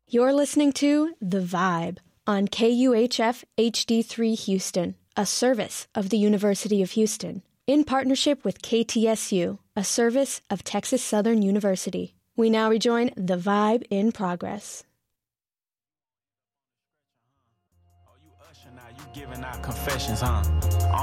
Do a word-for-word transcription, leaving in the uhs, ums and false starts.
You're listening to The Vibe on K U H F H D three Houston, a service of the University of Houston, in partnership with K T S U, a service of Texas Southern University. We now rejoin The Vibe in progress. Oh, you Usher now, you giving out confessions, huh?